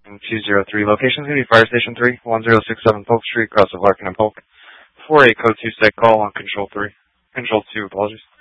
203. Location is going to be Fire Station 3, 1067 Polk Street, across of Larkin and Polk. 48 code 2 state call on Control 3. Control 2, apologies.